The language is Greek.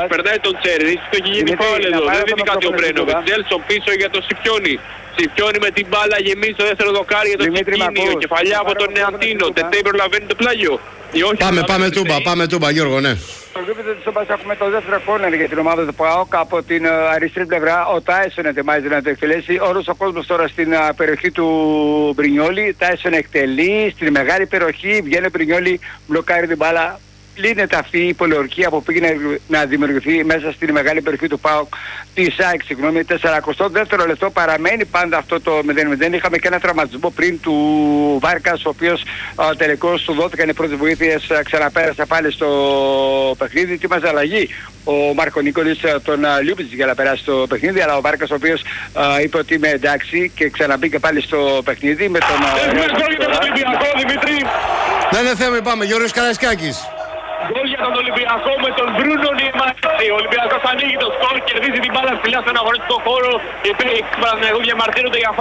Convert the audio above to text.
περνάει τον Τσέρι, το έχει γίνει φάουλ εδώ, δεν δίνει κάτι ο Μπρένοβιτς. Τζέλσον πίσω για το Σιφιόνι. Σιφιόνι με την μπάλα γεμίζει το δεύτερο δοκάρι για το Τσικίνιο. Κεφαλιά από τον Νεαντίνο. Τετέι προλαβαίνει το πλάγιο. Πάμε τούμπα Γιώργο, ναι. Στο γήπεδο της Όμπας έχουμε το δεύτερο κόρνερ για την ομάδα του ΠΑΟΚ. Από την αριστερή πλευρά ο Τάισον ετοιμάζει να το εκτελέσει. Όλος ο κόσμος τώρα στην περιοχή του Μπρινιόλι. Τάισον εκτελεί στην μεγάλη περιοχή. Βγαίνει ο Μπρινιόλι, μπλοκάρει την μπάλα. Λύνεται αυτή η πολιορκία που πήγαινε να δημιουργηθεί μέσα στην μεγάλη περιοχή του ΠΑΟΚ της ΑΕΚ, 42ο λεπτό παραμένει πάντα αυτό το 0-0. Είχαμε και ένα τραυματισμό πριν του Βάρκας, ο οποίος τελικώς του δόθηκαν οι πρώτες βοήθειες, ξαναπέρασε πάλι στο παιχνίδι. Ετοίμαζε αλλαγή ο Μάρκο Νίκολης τον Λιούμπιτς για να περάσει το παιχνίδι, αλλά ο Βάρκας, ο οποίος είπε ότι είμαι εντάξει και ξαναμπήκε πάλι στο παιχνίδι με τον Δεν θέμα, πάμε Γιώργος Καραϊσκάκης. Γκολ για τον Ολυμπιακό με τον Μπρούνο Νιεμάρτη. Ο Ολυμπιακός ανοίγει το σκορ, κερδίζει την μπάλα ψηλά στον αγωνιστικό χώρο. Οι Παναθηναϊκοί διαμαρτύρονται για